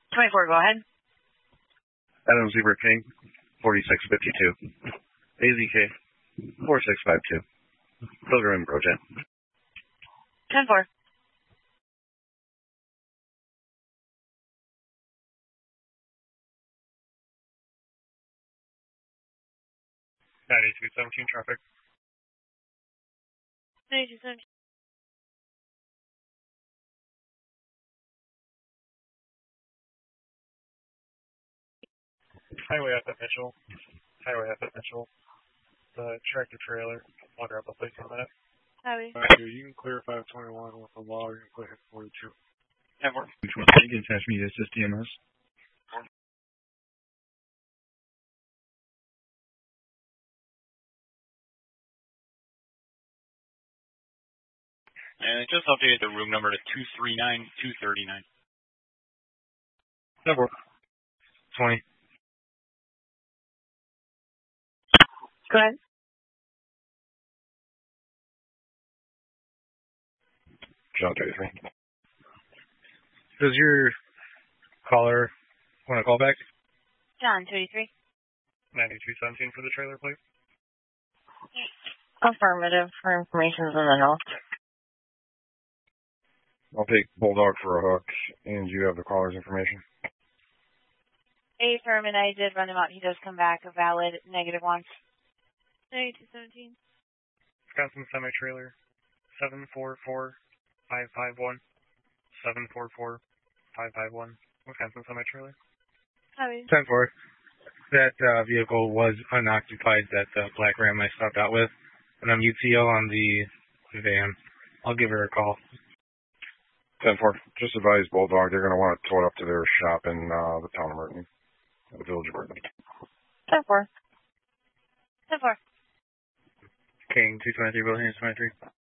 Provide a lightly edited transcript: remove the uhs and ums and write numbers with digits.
24, go ahead. Adam Zebra King, 4652. AZK, 4652. Pilgrim Projet. 10-4. Traffic. 9217. Highway up at Mitchell. The tractor trailer. I'll grab the place on that. Highway. You can clear 521 with the law, you can clear 42. 10-4. Which one? You can attach me to SysDMS. And it just updated the room number to 239-239. 10-4. 20. Go ahead. John 33. Does your caller want to call back? John 33. 9217 for the trailer, please. Affirmative for information's in the notes. I'll take Bulldog for a hook, and you have the caller's information. Affirmative, I did run him out. He does come back a valid -1. 9217. Wisconsin semi-trailer, 744-551. 744-551. Wisconsin semi-trailer. Highway. 10-4. That vehicle was unoccupied, that black Ram I stopped out with. And I'm UTO on the van. I'll give her a call. 10-4. Just advise Bulldog they're going to want to tow it up to their shop in the town of Merton, the village of Merton. 10-4. 10-4. King 223, Williams 23.